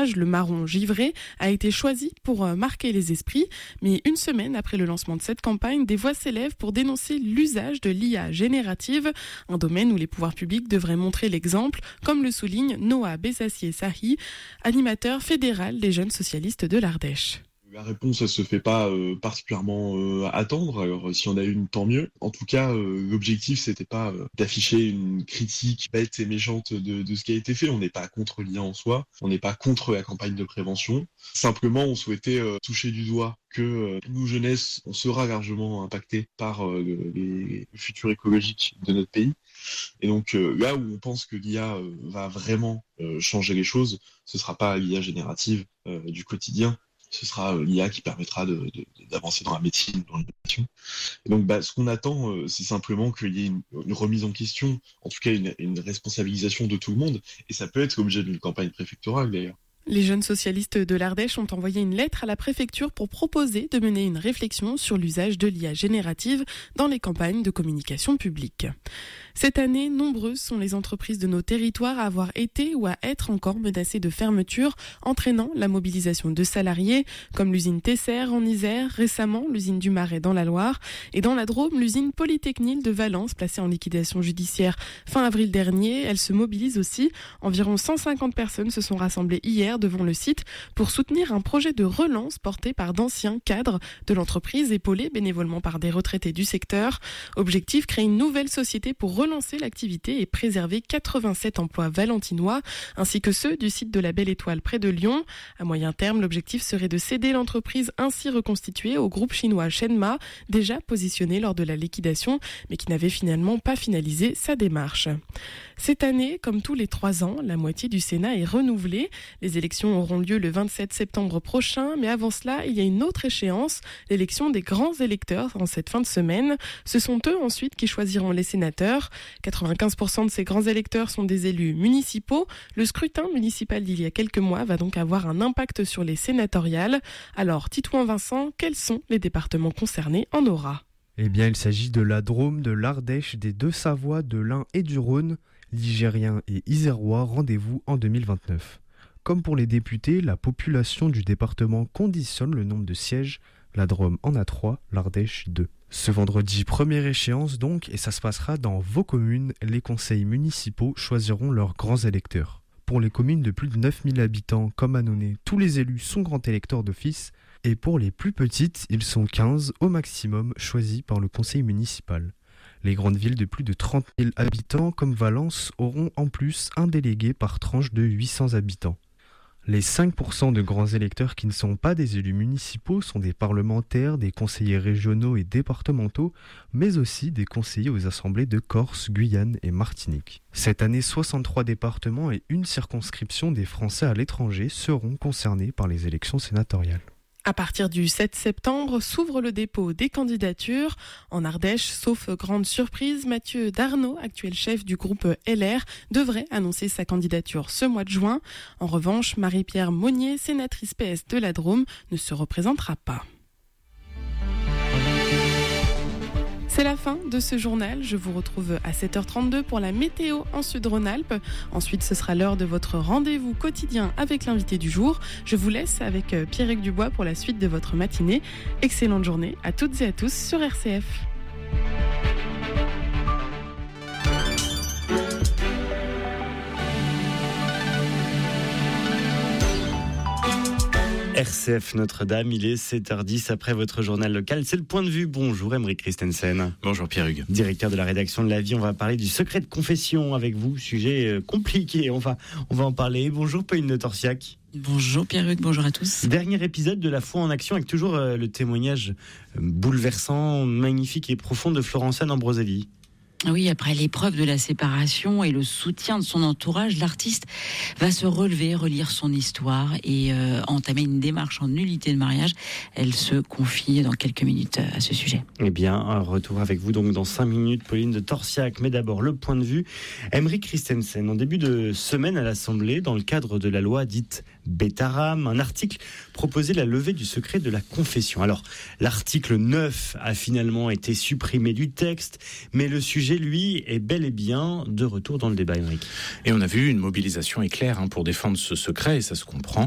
métrage Le Marron Givré a été choisi pour marquer les esprits. Mais une semaine après le lancement de cette campagne, des voix s'élèvent pour dénoncer l'usage de l'IA générative, un domaine où les pouvoirs publics devraient montrer l'exemple, comme le souligne Noah Bessassier-Sahi, animateur fédéral des jeunes socialistes de l'Ardèche. La réponse, elle se fait pas particulièrement attendre. Alors, si on a une, tant mieux. En tout cas, l'objectif, c'était pas d'afficher une critique bête et méchante de ce qui a été fait. On n'est pas contre l'IA en soi. On n'est pas contre la campagne de prévention. Simplement, on souhaitait toucher du doigt que nous, jeunesse, on sera largement impacté par le futur écologique de notre pays. Et donc, là où on pense que l'IA va vraiment changer les choses, ce sera pas l'IA générative du quotidien. Ce sera l'IA qui permettra d'avancer dans la médecine, dans l'innovation. Et donc, ce qu'on attend, c'est simplement qu'il y ait une remise en question, en tout cas une responsabilisation de tout le monde. Et ça peut être l'objet d'une campagne préfectorale, d'ailleurs. Les jeunes socialistes de l'Ardèche ont envoyé une lettre à la préfecture pour proposer de mener une réflexion sur l'usage de l'IA générative dans les campagnes de communication publique. Cette année, nombreuses sont les entreprises de nos territoires à avoir été ou à être encore menacées de fermeture, entraînant la mobilisation de salariés, comme l'usine Tesser en Isère, récemment l'usine du Marais dans la Loire, et dans la Drôme, l'usine Polytechnile de Valence, placée en liquidation judiciaire fin avril dernier. Elle se mobilise aussi. Environ 150 personnes se sont rassemblées hier devant le site pour soutenir un projet de relance porté par d'anciens cadres de l'entreprise, épaulés bénévolement par des retraités du secteur. Objectif, créer une nouvelle société pour relancer l'activité et préserver 87 emplois valentinois, ainsi que ceux du site de la Belle Étoile près de Lyon. À moyen terme, l'objectif serait de céder l'entreprise ainsi reconstituée au groupe chinois Shenma, déjà positionné lors de la liquidation, mais qui n'avait finalement pas finalisé sa démarche. Cette année, comme tous les 3 ans, la moitié du Sénat est renouvelée. Les élections auront lieu le 27 septembre prochain, mais avant cela, il y a une autre échéance, l'élection des grands électeurs en cette fin de semaine. Ce sont eux ensuite qui choisiront les sénateurs. 95% de ces grands électeurs sont des élus municipaux. Le scrutin municipal d'il y a quelques mois va donc avoir un impact sur les sénatoriales. Alors, Titouan-Vincent, quels sont les départements concernés en aura ? Eh bien, il s'agit de la Drôme, de l'Ardèche, des Deux-Savoies, de l'Ain et du Rhône. Ligériens et Isérois, rendez-vous en 2029. Comme pour les députés, la population du département conditionne le nombre de sièges. La Drôme en a 3, l'Ardèche 2. Ce vendredi, première échéance donc, et ça se passera dans vos communes. Les conseils municipaux choisiront leurs grands électeurs. Pour les communes de plus de 9000 habitants, comme Annonay, tous les élus sont grands électeurs d'office. Et pour les plus petites, ils sont 15 au maximum, choisis par le conseil municipal. Les grandes villes de plus de 30 000 habitants, comme Valence, auront en plus un délégué par tranche de 800 habitants. Les 5% de grands électeurs qui ne sont pas des élus municipaux sont des parlementaires, des conseillers régionaux et départementaux, mais aussi des conseillers aux assemblées de Corse, Guyane et Martinique. Cette année, 63 départements et une circonscription des Français à l'étranger seront concernés par les élections sénatoriales. À partir du 7 septembre, s'ouvre le dépôt des candidatures. En Ardèche, sauf grande surprise, Mathieu Darnaud, actuel chef du groupe LR, devrait annoncer sa candidature ce mois de juin. En revanche, Marie-Pierre Monnier, sénatrice PS de la Drôme, ne se représentera pas. C'est la fin de ce journal. Je vous retrouve à 7h32 pour la météo en Sud-Rhône-Alpes. Ensuite, ce sera l'heure de votre rendez-vous quotidien avec l'invité du jour. Je vous laisse avec Pierrick Dubois pour la suite de votre matinée. Excellente journée à toutes et à tous sur RCF. RCF Notre-Dame, il est 7h10 après votre journal local. C'est le point de vue. Bonjour Aymeric Christensen. Bonjour Pierre-Hugues. Directeur de la rédaction de La Vie, on va parler du secret de confession avec vous. Sujet compliqué, on va en parler. Bonjour Pauline de Torsiac. Bonjour Pierre-Hugues, bonjour à tous. Dernier épisode de La Foi en Action avec toujours le témoignage bouleversant, magnifique et profond de Florence-Anne Ambroselli. Oui, après l'épreuve de la séparation et le soutien de son entourage, l'artiste va se relever, relire son histoire et entamer une démarche en nullité de mariage. Elle se confie dans quelques minutes à ce sujet. Eh bien, un retour avec vous donc dans 5 minutes, Pauline de Torsiac. Mais d'abord, le point de vue. Aymeric Christensen, en début de semaine à l'Assemblée, dans le cadre de la loi dite Bétaram, un article proposait la levée du secret de la confession. Alors, l'article 9 a finalement été supprimé du texte, mais le sujet, lui, est bel et bien de retour dans le débat, Aymeric. Et on a vu une mobilisation éclair pour défendre ce secret, et ça se comprend.